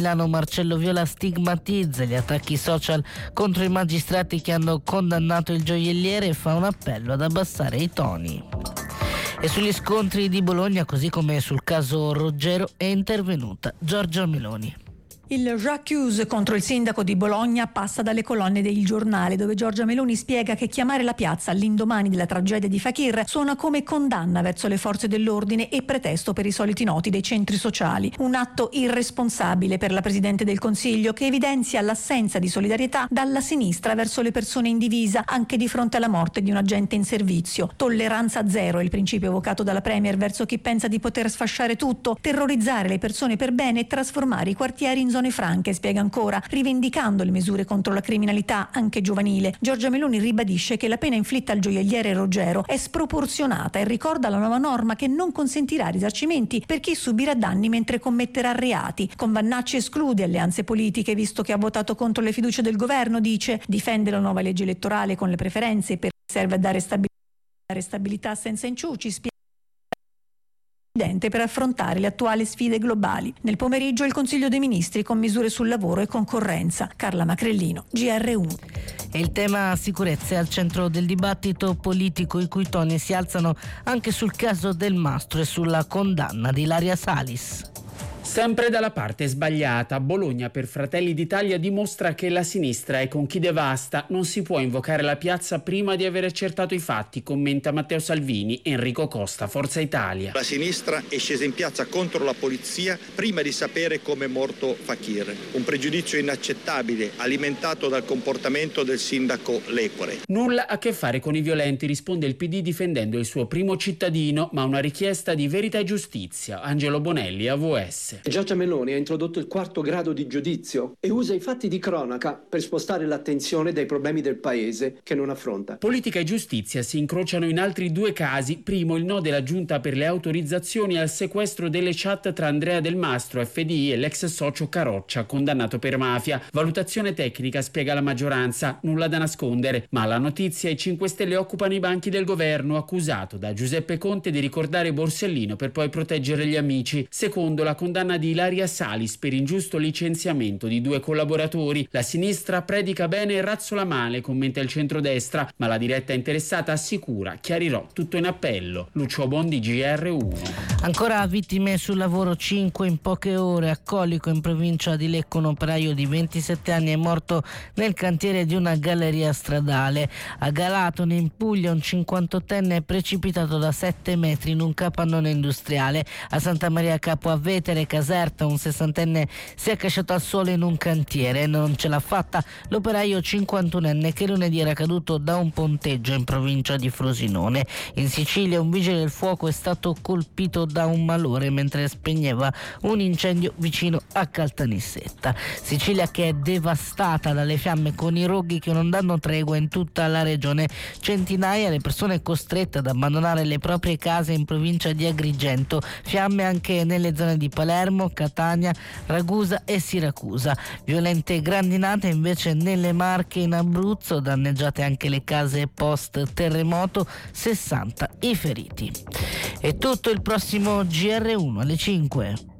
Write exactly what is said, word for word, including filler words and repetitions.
Milano Marcello Viola stigmatizza gli attacchi social contro i magistrati che hanno condannato il gioielliere e fa un appello ad abbassare i toni. E sugli scontri di Bologna, così come sul caso Roggero, è intervenuta Giorgia Meloni. Il j'accuse contro il sindaco di Bologna passa dalle colonne del Giornale, dove Giorgia Meloni spiega che chiamare la piazza all'indomani della tragedia di Fakir suona come condanna verso le forze dell'ordine e pretesto per i soliti noti dei centri sociali. Un atto irresponsabile per la Presidente del Consiglio, che evidenzia l'assenza di solidarietà dalla sinistra verso le persone in divisa, anche di fronte alla morte di un agente in servizio. Tolleranza zero è il principio evocato dalla Premier verso chi pensa di poter sfasciare tutto, terrorizzare le persone per bene e trasformare i quartieri in zone franche, spiega ancora, rivendicando le misure contro la criminalità anche giovanile. Giorgia Meloni ribadisce che la pena inflitta al gioielliere Roggero è sproporzionata e ricorda la nuova norma che non consentirà risarcimenti per chi subirà danni mentre commetterà reati. Con Vannacci esclude alleanze politiche, visto che ha votato contro le fiducie del governo, dice, difende la nuova legge elettorale con le preferenze perché serve a dare stabilità, dare stabilità senza inciuci, spiega per affrontare le attuali sfide globali. Nel pomeriggio il Consiglio dei Ministri con misure sul lavoro e concorrenza. Carla Macrellino, G R uno. E il tema sicurezza è al centro del dibattito politico, i cui toni si alzano anche sul caso del Mastro e sulla condanna di Ilaria Salis. Sempre dalla parte sbagliata, Bologna per Fratelli d'Italia dimostra che la sinistra è con chi devasta. Non si può invocare la piazza prima di aver accertato i fatti, commenta Matteo Salvini. Enrico Costa, Forza Italia. La sinistra è scesa in piazza contro la polizia prima di sapere come è morto Fakir. Un pregiudizio inaccettabile alimentato dal comportamento del sindaco Lecore. Nulla a che fare con i violenti, risponde il P D difendendo il suo primo cittadino, ma una richiesta di verità e giustizia. Angelo Bonelli, A V S. Giorgia Meloni ha introdotto il quarto grado di giudizio e usa i fatti di cronaca per spostare l'attenzione dai problemi del paese che non affronta. Politica e giustizia si incrociano in altri due casi. Primo, il no della giunta per le autorizzazioni al sequestro delle chat tra Andrea Del Mastro, F D I, e l'ex socio Caroccia, condannato per mafia. Valutazione tecnica, spiega la maggioranza, nulla da nascondere. Ma la notizia: i cinque Stelle occupano i banchi del governo, accusato da Giuseppe Conte di ricordare Borsellino per poi proteggere gli amici. Secondo, la condanna di Ilaria Salis per ingiusto licenziamento di due collaboratori. La sinistra predica bene e razzola male, commenta il centrodestra, ma la diretta interessata assicura: chiarirò tutto in appello. Lucio Bondi, G R uno. Ancora vittime sul lavoro, cinque in poche ore. A Colico, in provincia di Lecco, un operaio di ventisette anni è morto nel cantiere di una galleria stradale. A Galatone, in Puglia, un cinquantottenne è precipitato da sette metri in un capannone industriale. A Santa Maria Capo a Vetere, Caserta, un sessantenne si è cacciato al sole in un cantiere. Non ce l'ha fatta l'operaio cinquantunenne che lunedì era caduto da un ponteggio in provincia di Frosinone. In Sicilia un vigile del fuoco è stato colpito da un malore mentre spegneva un incendio vicino a Caltanissetta. Sicilia che è devastata dalle fiamme, con i roghi che non danno tregua in tutta la regione. Centinaia le persone costrette ad abbandonare le proprie case in provincia di Agrigento. Fiamme anche nelle zone di Palermo, Catania, Ragusa e Siracusa. Violente grandinate invece nelle Marche e in Abruzzo, danneggiate anche le case post terremoto, sessanta i feriti. È tutto, il prossimo G R uno alle cinque.